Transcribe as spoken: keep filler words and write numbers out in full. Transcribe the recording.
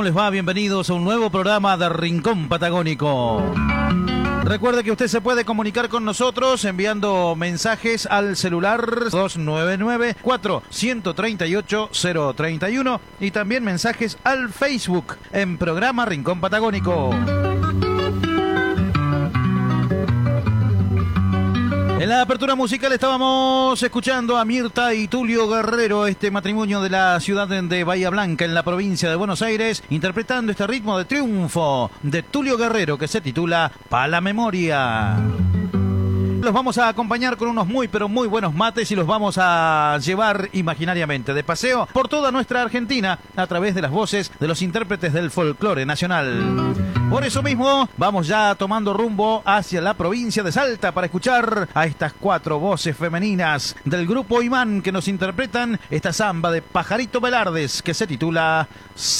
les va? Bienvenidos a un nuevo programa de Rincón Patagónico. Recuerde que usted se puede comunicar con nosotros enviando mensajes al celular dos nueve nueve, cuatro tres ocho, cero tres uno y también mensajes al Facebook en programa Rincón Patagónico. En la apertura musical estábamos escuchando a Mirta y Tulio Guerrero, este matrimonio de la ciudad de Bahía Blanca, en la provincia de Buenos Aires, interpretando este ritmo de triunfo de Tulio Guerrero que se titula Pa' la Memoria. Los vamos a acompañar con unos muy pero muy buenos mates y los vamos a llevar imaginariamente de paseo por toda nuestra Argentina a través de las voces de los intérpretes del folclore nacional. Por eso mismo vamos ya tomando rumbo hacia la provincia de Salta para escuchar a estas cuatro voces femeninas del grupo Imán que nos interpretan esta samba de Pajarito Velardes que se titula